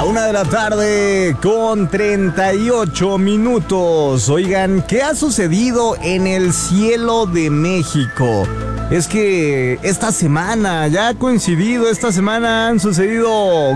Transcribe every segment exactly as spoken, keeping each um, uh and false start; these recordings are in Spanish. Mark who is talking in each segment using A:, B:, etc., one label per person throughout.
A: Una de la tarde con treinta y ocho minutos. Oigan, ¿qué ha sucedido en el cielo de México? Es que esta semana, ya ha coincidido, esta semana han sucedido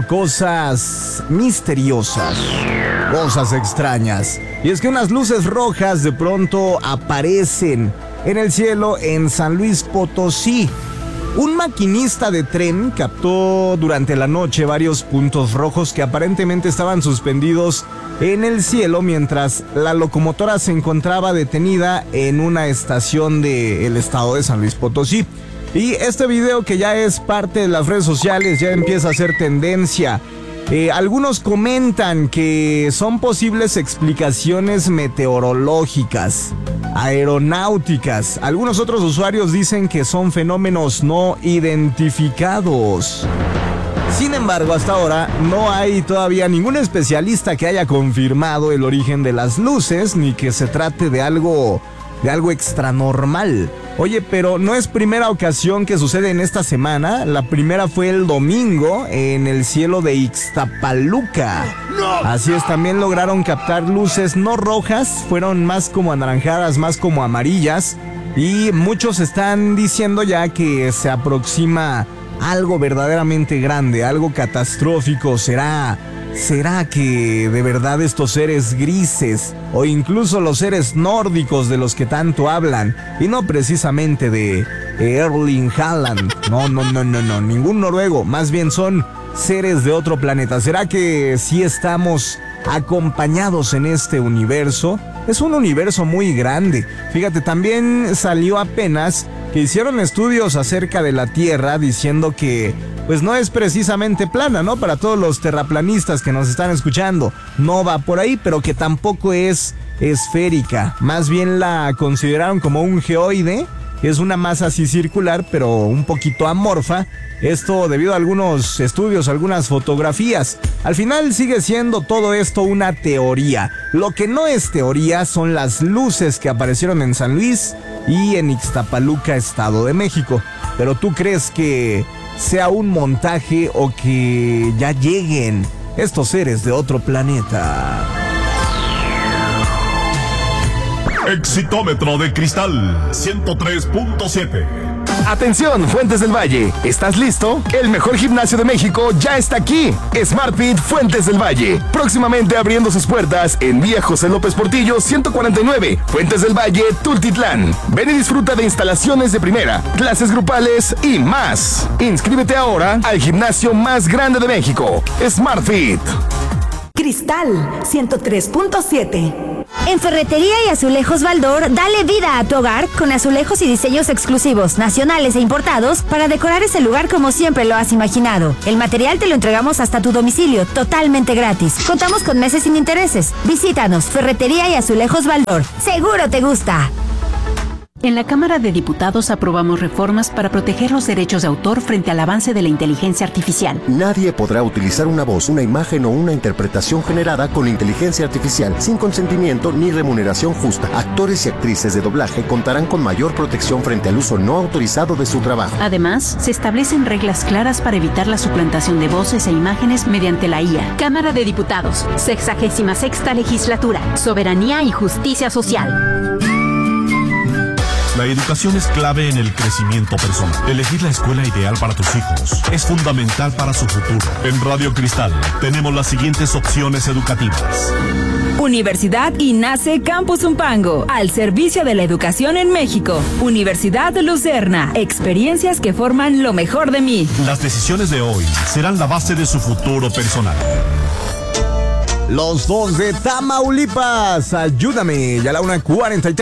A: cosas misteriosas, cosas extrañas. Y es que unas luces rojas de pronto aparecen en el cielo en San Luis Potosí. Un maquinista de tren captó durante la noche varios puntos rojos que aparentemente estaban suspendidos en el cielo mientras la locomotora se encontraba detenida en una estación del estado de San Luis Potosí. Y este video, que ya es parte de las redes sociales, ya empieza a ser tendencia. Eh, algunos comentan que son posibles explicaciones meteorológicas, aeronáuticas. Algunos otros usuarios dicen que son fenómenos no identificados. Sin embargo, hasta ahora no hay todavía ningún especialista que haya confirmado el origen de las luces, ni que se trate de algo, de algo extranormal. Oye, pero no es primera ocasión que sucede en esta semana. La primera fue el domingo en el cielo de Ixtapaluca. Así es, también lograron captar luces no rojas, fueron más como anaranjadas, más como amarillas. Y muchos están diciendo ya que se aproxima algo verdaderamente grande, algo catastrófico. ¿Será, será que de verdad estos seres grises o incluso los seres nórdicos de los que tanto hablan, y no precisamente de Erling Haaland, no, no, no, no, no, ningún noruego, más bien son seres de otro planeta? ¿Será que sí estamos acompañados en este universo? Es un universo muy grande. Fíjate, también salió apenas que hicieron estudios acerca de la Tierra diciendo que pues no es precisamente plana, ¿no? Para todos los terraplanistas que nos están escuchando, no va por ahí, pero que tampoco es esférica. Más bien la consideraron como un geoide, que es una masa así circular, pero un poquito amorfa. Esto debido a algunos estudios, algunas fotografías. Al final sigue siendo todo esto una teoría. Lo que no es teoría son las luces que aparecieron en San Luis y en Ixtapaluca, Estado de México. Pero ¿tú crees que sea un montaje o que ya lleguen estos seres de otro planeta?
B: Exitómetro de cristal ciento tres punto siete.
C: Atención, Fuentes del Valle, ¿estás listo? El mejor gimnasio de México ya está aquí. SmartFit Fuentes del Valle, próximamente abriendo sus puertas en Vía José López Portillo ciento cuarenta y nueve, Fuentes del Valle, Tultitlán. Ven y disfruta de instalaciones de primera, clases grupales y más. Inscríbete ahora al gimnasio más grande de México, SmartFit.
D: Cristal ciento tres punto siete.
E: En Ferretería y Azulejos Baldor, dale vida a tu hogar con azulejos y diseños exclusivos, nacionales e importados para decorar ese lugar como siempre lo has imaginado. El material te lo entregamos hasta tu domicilio, totalmente gratis. Contamos con meses sin intereses. Visítanos, Ferretería y Azulejos Baldor. Seguro te gusta.
F: En la Cámara de Diputados aprobamos reformas para proteger los derechos de autor frente al avance de la inteligencia artificial.
G: Nadie podrá utilizar una voz, una imagen o una interpretación generada con inteligencia artificial sin consentimiento ni remuneración justa. Actores y actrices de doblaje contarán con mayor protección frente al uso no autorizado de su trabajo.
F: Además, se establecen reglas claras para evitar la suplantación de voces e imágenes mediante la I A.
H: Cámara de Diputados, sexagésima sexta legislatura, soberanía y justicia social.
B: La educación es clave en el crecimiento personal. Elegir la escuela ideal para tus hijos es fundamental para su futuro. En Radio Cristal tenemos las siguientes opciones educativas.
I: Universidad INACE Campus Zumpango, al servicio de la educación en México. Universidad Lucerna, experiencias que forman lo mejor de mí.
B: Las decisiones de hoy serán la base de su futuro personal.
A: Los dos de Tamaulipas, ayúdame, ya a la una cuarenta y tres.